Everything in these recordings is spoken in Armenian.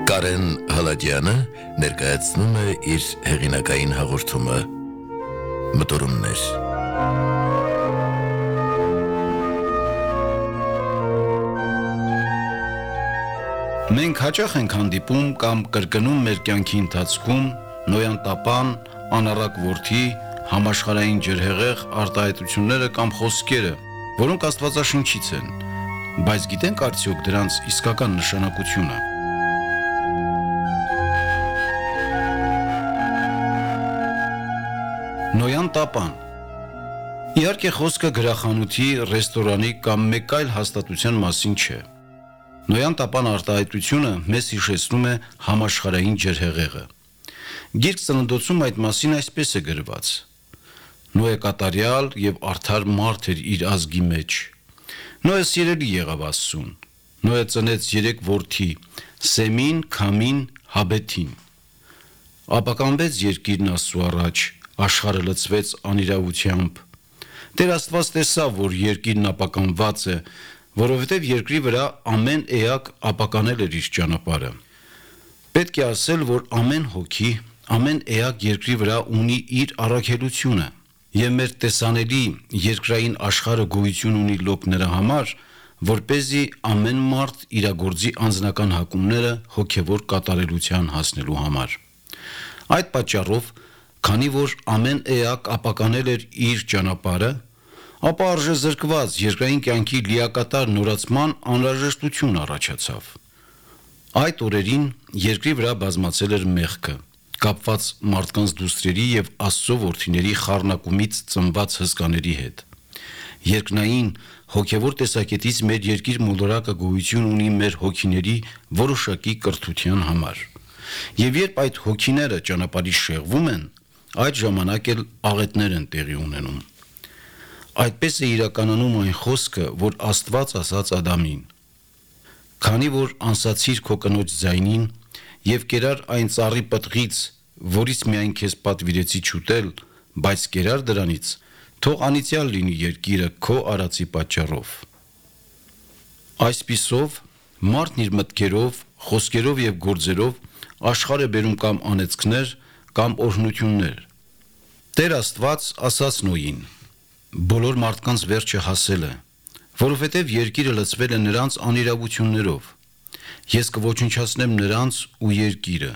Կարեն Հալաջյանը ներկայացնում է իր հեղինակային հաղորդումը մտորումներ։ Մենք հաճախ ենք հանդիպում կամ կրկնում մեր կյանքի ընթացքում նոյան տապան, անառակ որդի, համաշխարհային ջրհեղեղ արտահայտությունները կամ խոսքերը, որոնք աստվածաշնչից են, բայց գիտենք արդյոք դրանց իսկական նշանակությունը։ Նոյան տապան։ Իհարկե խոսքը գրախանութի, ռեստորանի կամ մեկ այլ հաստատության մասին չէ։ Նոյան տապան արտահայտությունը մեզ հիշեցնում է համաշխարհային ջրհեղեղը։ Գիրք ծննդոցում այդ մասին այսպես է գրված. Նոյը կատարյալ եւ արդար մարդ էր իր ազգի մեջ։ Նոյը սիրելի եղավ Աստծուն։ Նոյը ծնեց 3 որդի՝ Սեմին, Քամին, Հաբեթին։ Ապականվեց երկիրն Աստծու առաջ, աշխարհը լցվեց անիրավությամբ։ Տեր Աստված տեսավ, որ երկիրն ապականված է, որովհետև երկրի վրա ամեն էակ ապականել էր իր ճանապարհը։ Պետք է ասել, որ ամեն հոգի, ամեն էակ երկրի վրա ունի իր առաքելությունը, եւ մեր տեսանելի երկրային աշխարհը գոյություն ունի լոկ նրա համար, որպեսզի ամեն մարդ իրագործի անձնական հակումները հոգևոր կատարելության հասնելու համար։ Այդ պատճառով, քանի որ ամեն էակ ապականել էր իր ճանապարհը, ապա արժեզրկված երկրային կյանքի լիակատար նորացման անհրաժեշտություն առաջացավ։ Այդ օրերին երկրի վրա բազմացել էր մեղքը, կապված մարդկանց դուստրերի եւ Աստծո որդիների խառնակումից ծնված հսկաների հետ։ Երկնային հոգևոր տեսակետից մեր երկիր մոլորակը գոյություն ունի մեր հոգիների որոշակի կրթության համար։ Եվ երբ այդ հոգիները ճանապարհի շեղվում են, այդ ժամանակ էլ աղետներ են տեղի ունենում։ Այդպես է իրականանում այն խոսքը, որ Աստված ասաց Ադամին. «Քանի որ անսացիր քո կնոջ ձայնին եւ կերար այն ծառի պտղից, որից միայն քեզ պատվիրեցի չուտել, բայց կերար դրանից, թող անիծյալ լինի երկիրը քո արածի պատճառով»։ Այսպիսով, մարդն իր մտքերով, խոսքերով եւ գործերով աշխարհ է բերում կամ անեծքներ, կամ օրհնություններ։ Տեր Աստված ասաց Նոյին. «Բոլոր մարդկանց վերջը հասել է, որովհետև երկիրը լցվել է նրանց անիրավություններով։ Ես կոչնչացնեմ նրանց ու երկիրը։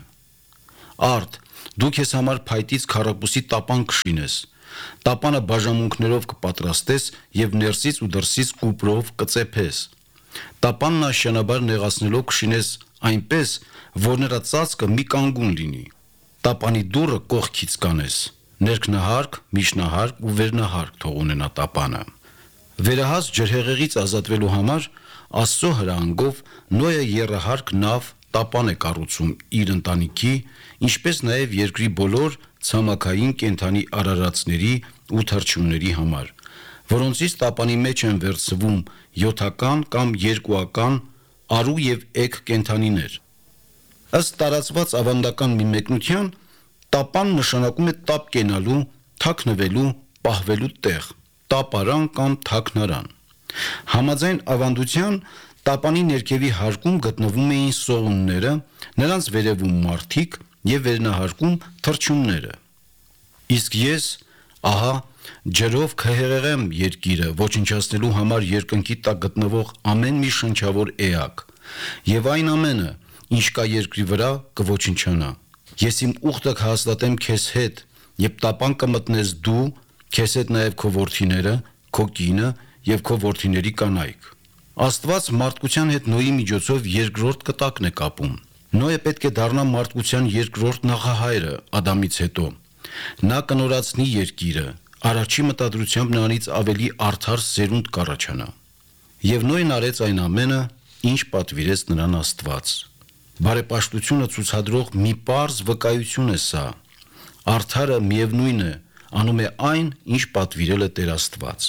Արդ, դու քեզ համար փայտից քառակուսի տապան կշինես, տապանը բաժանմունքներով կպատրաստես եւ ներսից ու դրսից կուպրով կծեփես։ Տապանն աշյանաբար նեղացնելով կշինես այնպես, որ նրա ծածկը մի կանգուն լինի։ Տապանի դուռը կողքից կանես, ներքնահարկ, միջնահարկ ու վերնահարկ թող ունենա տապանը»։ Վերահաս ջրհեղեղից ազատվելու համար Աստծո հրահանգով Նոյը եռահարկ նավ տապան է կառուցում իր ընտանիքի, ինչպես նաև երկրի բոլոր ցամաքային կենդանի արարածների ու թռչունների համար, որոնցից տապանի մեջ են վերցվում 7-ական կամ 2-ական արու եւ էգ կենդանիներ։ Ըստ տարածված ավանդական մի մեկնության, տապան նշանակում է տապ կենալու, թաքնվելու, պահվելու տեղ, տապարան կամ թաքնարան։ Համաձայն ավանդության, տապանի ներքևի հարկում գտնվում էին սողունները, նրանց վերևում մարդիկ եւ վերնահարկում թռչունները։ Իսկ ես, ահա, ջրով կհեղեղեմ երկիրը, ոչնչացնելու համար երկնքի տակ գտնվող ամեն մի շնչավոր էակ, եւ այն ամենը, ինչ կա երկրի վրա, կոչնչանա։ Ես իմ ուխտը կհաստատեմ քեզ հետ, եւ տապան կմտնես դու, քեզ հետ նաև քո որդիները, քո կինը եւ քո որդիների կանայք։ Աստված մարդկության հետ Նոյի միջոցով երկրորդ կտակն է կապում։ Նոյը պետք է դառնա մարդկության երկրորդ նախահայրը Ադամից հետո։ Նա կնորացնի երկիրը, առաջի մտադրությամբ նրանից ավելի արդար սերունդ կառաջանա։ Եվ Նոյն արեց այն ամենը, ինչ պատվիրեց նրան Աստված։ Բարեպաշտությունը ցուցադրող մի պարզ վկայություն է սա։ Արդարը միևնույն է, անում է այն, ինչ պատվիրել է Տեր Աստված։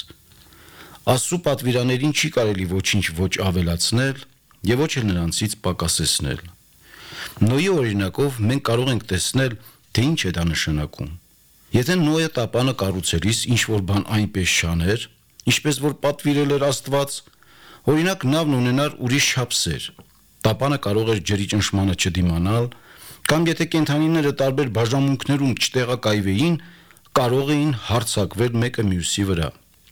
Աստծո պատվիրաներին չի կարելի ոչինչ ոչ ավելացնել եւ ոչ էլ նրանցից պակասեցնել։ Նոյի օրինակով մենք կարող ենք տեսնել, թե ինչ է դա նշանակում։ Եթե Նոյը տապանը կառուցելիս ինչ որ բան այնպես շաներ, ինչպես որ պատվիրել էր Աստված, օրինակ նավն ունենար ուրիշ չափսեր, Տապանը կարող էր ջրի ճնշմանը չդիմանալ, կամ եթե կենդանիները տարբեր բաժանմունքներում չտեղակայվեին, կարող էին հարձակվել մեկը մյուսի վրա։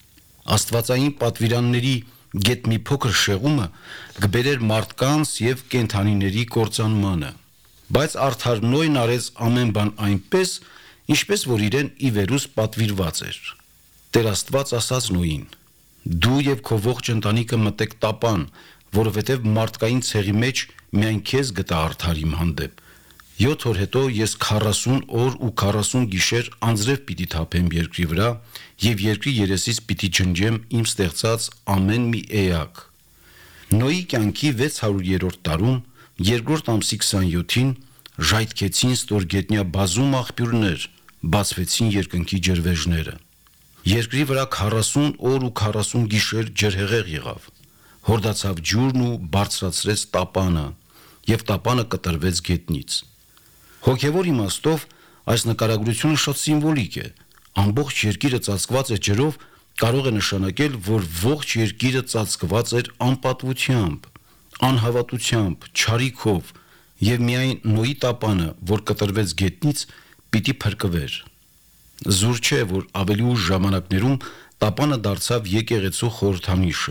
Աստվածային պատվիրանների գետ մի փոքր շեղումը կբերեր մարդկանց եւ կենդանիների կործանմանը։ Բայց արդար Նոյն արեց ամեն բան այնպես, ինչպես որ իրեն ի վերուս պատվիրված էր։ Տեր Աստված ասաց Նոյին. «Դու եւ քո ողջ ընտանիքը մտեք տապան, որովհետեւ մարդկային ցեղի մեջ միայն քեզ գտա արդար իմ հանդեպ։ 7 օր հետո ես 40 օր ու 40 գիշեր անձրև պիտի թափեմ երկրի վրա եւ երկրի երեսից պիտի ջնջեմ իմ ստեղծած ամեն մի էակ»։ Նոյի կյանքի 600-րդ տարում, երկրորդ ամսի 27-ին ժայթքեցին ստորգետնյա բազում աղբյուրներ, բացվեցին երկնքի ջրվեժները։ Երկրի վրա 40 օր ու 40 գիշեր ջրհեղեղ եղավ։ Հորդացավ ջուրն ու բարձրացրեց տապանը, եւ տապանը կտրվեց գետնից։ Հոգևոր իմաստով այս նկարագրությունը շատ սիմվոլիկ է։ Ամբողջ երկիրը ծածկված է ջրով կարող է նշանակել, որ ողջ երկիրը ծածկված էր անպատվությամբ, անհավատությամբ, չարիքով, եւ միայն Նոյի տապանը, որ կտրվեց գետնից, պիտի փրկվեր։ Զուր չէ, որ ավելի ուշ ժամանակներում տապանը դարձավ եկեղեցու խորհրդանիշը։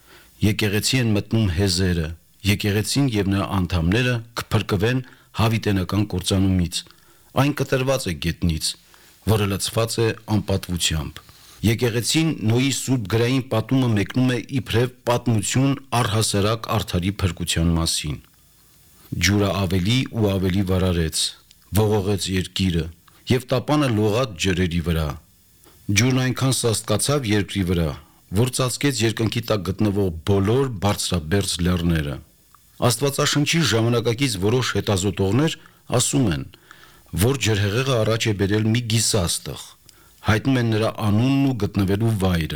Եկեղեցի են մտնում հեզերը, եկեղեցին եւ նրա անդամները կփրկվեն հավիտենական կործանումից։ Այն կտրված է գետնից, որը լցված է անպատվությամբ։ Եկեղեցին Նոյի սուրբ գրային պատումը մեկնում է իբրև պատմություն առհասարակ արդարի փրկության մասին։ Ջուրը ավելի ու ավելի վարարեց, ողողեց երկիրը, եւ տապանը լողաց ջրերի վրա։ Ջուրն այնքան սաստկացավ երկրի վրա, որ ծածկեց երկնքի տակ գտնվող բոլոր բարձրաբերձ լեռները։ Աստվածաշնչի ժամանակակից որոշ հետազոտողներ ասում են, որ ջրհեղեղը առաջ է բերել մի գիսաստղ, հայտնում են նրա անունն ու գտնվելու վայրը։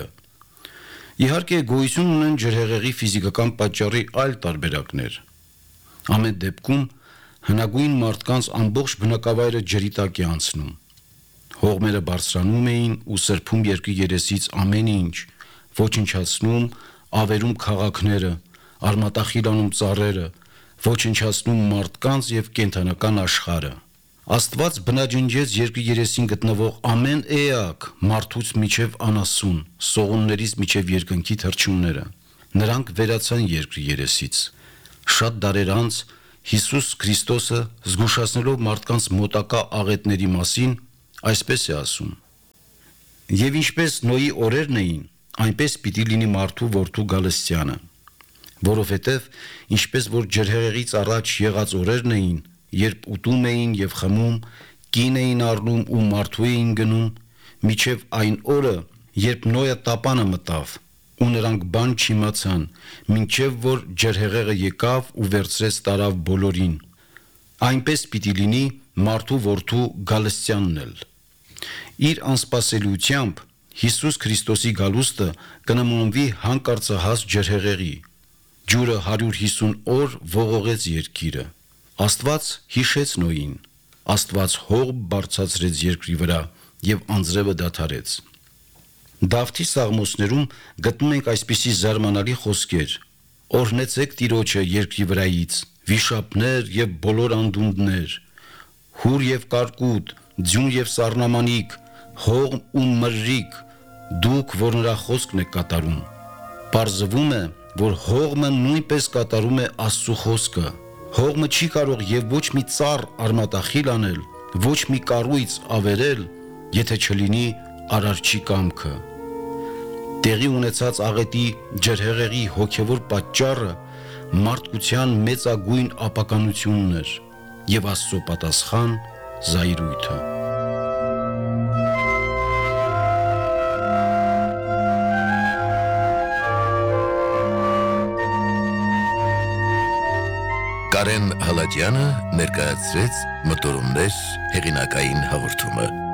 Իհարկե գոյություն ունեն ջրհեղեղի ֆիզիկական պատճառի այլ տարբերակներ։ Ամեն դեպքում հնագույն մարդկանց ամբողջ բնակավայրը ջրի տակ է անցնում։ Հողմերը բարձրանում էին ու սրբում երկրի երեսից ամեն ինչ, ոչնչացնում, ավերում քաղաքները, արմատախիլանում ծառերը, ոչնչացնում մարդկանց եւ կենդանական աշխարհը։ Աստված բնաջնջեց երկրի երեսին գտնվող ամեն էակ, մարդուց միջև անասուն, սողուններից միջև երկնքի թռչունները։ Նրանք վերացան երկրի երեսից։ Շատ դարեր անց Հիսուս Քրիստոսը, զգուշացնելով մարդկանց մոտակա աղետների մասին, այսպես է ասում. «Եվ ինչպես Նոյի օրերն էին, այնպես պիտի լինի մարդու որդու գալստյանը, որովհետև ինչպես որ ջրհեղեղից առաջ եղած օրերն էին, երբ ուտում էին եւ խմում, կին էին առնում ու մարդու էին գնում, միջև այն օրը, երբ Նոյը տապանը մտավ, ու նրանք բան չիմացան, մինչև որ ջրհեղեղը եկավ ու վերցրեց տարավ բոլորին, այնպես պիտի լինի մարդու որդու գալստյանն էլ»։ Իր անսպասելիությամբ Հիսուս Քրիստոսի գալուստը կնմանվի հանկարծահաս ջրհեղեղի։ Ջուրը 150 օր ողողեց երկիրը։ Աստված հիշեց Նոյին, Աստված հող բարձրացրեց երկրի վրա եւ անձրևը դադարեց։ Դավթի սաղմոսներում գտնում ենք այսպիսի զարմանալի խոսքեր. «Օրհնեցեք Տիրոջը երկրի վրայից, վիշապներ եւ բոլոր անդունդներ, հուր եւ կարկուտ, ձյուն եւ սառնամանիք, հողմ ու մրրիկ, դուք, որ նրա խոսքն եք կատարում»։ Պարզվում է, որ հողմը նույնպես կատարում է Աստծո խոսքը։ Հողմը չի կարող եւ ոչ մի ծառ արմատախիլ անել, ոչ մի կառույց ավերել, եթե չլինի Արարչի կամքը։ Տեղի ունեցած աղետի ջրհեղեղի հոգևոր պատճառը մարդկության մեծագույն ապականությունն էր եւ Աստծո պատասխան զայրույթը։ Կարեն Հալաջյանը ներկայացրեց Մտորումներ հեղինակային հաղորդումը։